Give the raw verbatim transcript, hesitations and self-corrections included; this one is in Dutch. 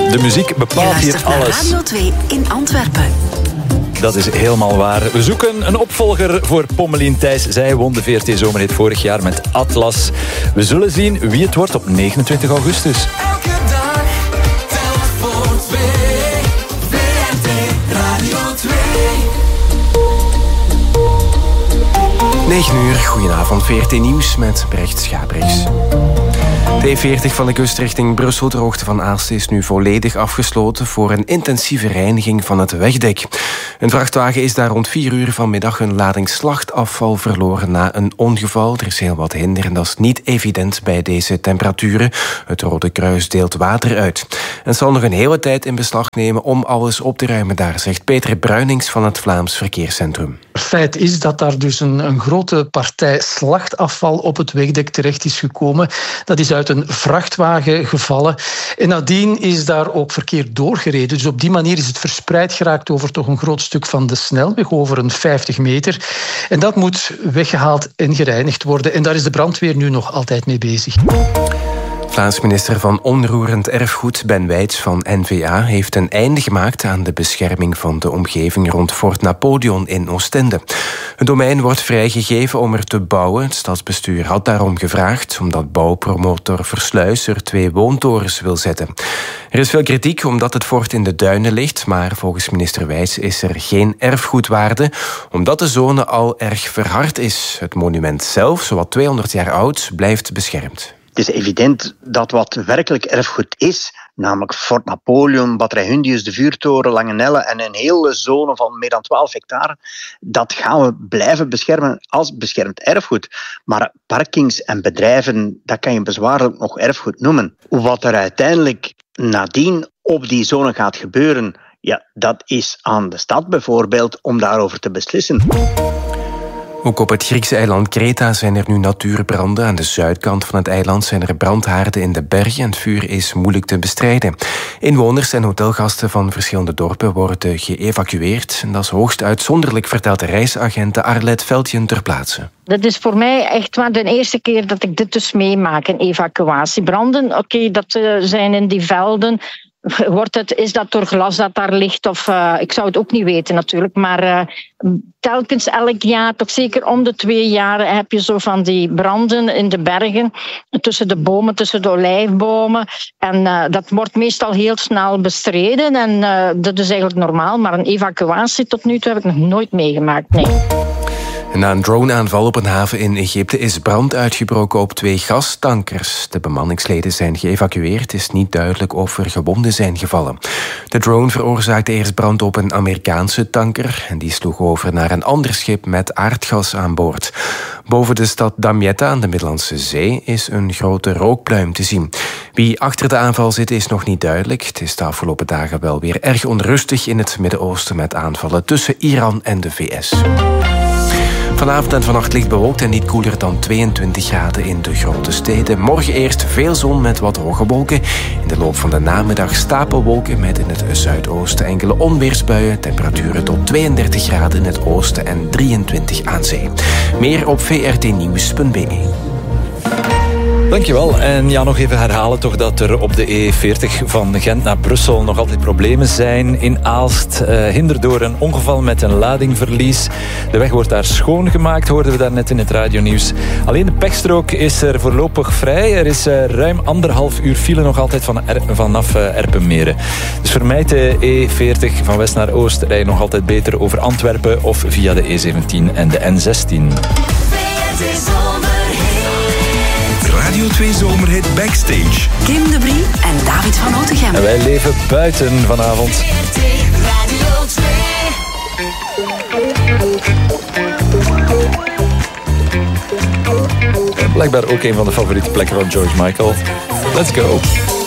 De muziek bepaalt hier alles. Radio twee in Antwerpen. Dat is helemaal waar. We zoeken een opvolger voor Pommelien Thijs. Zij won de V R T-zomerhit vorig jaar met Atlas. We zullen zien wie het wordt op negenentwintig augustus. Elke dag telt voor twee. V R T Radio twee. negen uur, goedenavond, V R T Nieuws met Brecht Schabriks. De E veertig van de kust richting Brussel, ter hoogte van Aalst, is nu volledig afgesloten voor een intensieve reiniging van het wegdek. Een vrachtwagen is daar rond vier uur vanmiddag een lading slachtafval verloren na een ongeval. Er is heel wat hinder en dat is niet evident bij deze temperaturen. Het Rode Kruis deelt water uit. En zal nog een hele tijd in beslag nemen om alles op te ruimen daar, zegt Peter Bruinings van het Vlaams Verkeerscentrum. Feit is dat daar dus een, een grote partij slachtafval op het wegdek terecht is gekomen. Dat is uit een vrachtwagen gevallen. En nadien is daar ook verkeer doorgereden. Dus op die manier is het verspreid geraakt over toch een groot stuk van de snelweg, over een vijftig meter. En dat moet weggehaald en gereinigd worden. En daar is de brandweer nu nog altijd mee bezig. Vlaams minister van Onroerend Erfgoed Ben Wijts van N V A heeft een einde gemaakt aan de bescherming van de omgeving rond Fort Napoleon in Oostende. Het domein wordt vrijgegeven om er te bouwen. Het stadsbestuur had daarom gevraagd, omdat bouwpromotor Versluis er twee woontorens wil zetten. Er is veel kritiek omdat het fort in de duinen ligt, maar volgens minister Wijts is er geen erfgoedwaarde, omdat de zone al erg verhard is. Het monument zelf, zowat tweehonderd jaar oud, blijft beschermd. Het is evident dat wat werkelijk erfgoed is, namelijk Fort Napoleon, Batterij Hundius, de vuurtoren, Langenelle en een hele zone van meer dan twaalf hectare, dat gaan we blijven beschermen als beschermd erfgoed. Maar parkings en bedrijven, dat kan je bezwaarlijk nog erfgoed noemen. Wat er uiteindelijk nadien op die zone gaat gebeuren, ja, dat is aan de stad bijvoorbeeld om daarover te beslissen. Ook op het Griekse eiland Kreta zijn er nu natuurbranden. Aan de zuidkant van het eiland zijn er brandhaarden in de bergen en het vuur is moeilijk te bestrijden. Inwoners en hotelgasten van verschillende dorpen worden geëvacueerd. En dat is hoogst uitzonderlijk, vertelt de reisagent Arlet Veldjen ter plaatse. Dat is voor mij echt maar de eerste keer dat ik dit dus meemaak, een evacuatiebranden. Oké, okay, dat uh, zijn in die velden. Wordt het, is dat door glas dat daar ligt? Of, uh, ik zou het ook niet weten natuurlijk. Maar uh, telkens elk jaar, toch zeker om de twee jaar, heb je zo van die branden in de bergen. Tussen de bomen, tussen de olijfbomen. En uh, dat wordt meestal heel snel bestreden. En uh, dat is eigenlijk normaal. Maar een evacuatie tot nu toe heb ik nog nooit meegemaakt. Nee. Na een droneaanval op een haven in Egypte is brand uitgebroken op twee gastankers. De bemanningsleden zijn geëvacueerd. Het is niet duidelijk of er gewonden zijn gevallen. De drone veroorzaakte eerst brand op een Amerikaanse tanker en die sloeg over naar een ander schip met aardgas aan boord. Boven de stad Damietta aan de Middellandse Zee is een grote rookpluim te zien. Wie achter de aanval zit is nog niet duidelijk. Het is de afgelopen dagen wel weer erg onrustig in het Midden-Oosten met aanvallen tussen Iran en de V S. Vanavond en vannacht licht bewolkt en niet koeler dan tweeëntwintig graden in de grote steden. Morgen eerst veel zon met wat hoge wolken. In de loop van de namiddag stapelwolken met in het zuidoosten enkele onweersbuien. Temperaturen tot tweeëndertig graden in het oosten en drieëntwintig aan zee. Meer op v r t nieuws punt b e. Dankjewel. En ja, nog even herhalen toch dat er op de E veertig van Gent naar Brussel nog altijd problemen zijn. In Aalst, uh, hinder door een ongeval met een ladingverlies. De weg wordt daar schoongemaakt, hoorden we daarnet in het radionieuws. Alleen de pechstrook is er voorlopig vrij. Er is uh, ruim anderhalf uur file nog altijd van er, vanaf uh, Erpenmeren. Dus vermijd de E veertig van west naar oost. Rij nog altijd beter over Antwerpen of via de E zeventien en de N zestien. Radio twee Zomerhit Backstage. Kim de Brie en David van Otegem. En wij leven buiten vanavond. Blijkbaar ook een van de favoriete plekken van George Michael. Let's go.